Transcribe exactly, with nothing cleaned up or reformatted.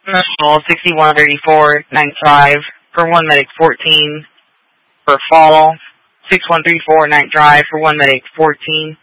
National sixty-one thirty-four ninety-five for one medic fourteen for fall. six one three four Night Drive for one medic fourteen.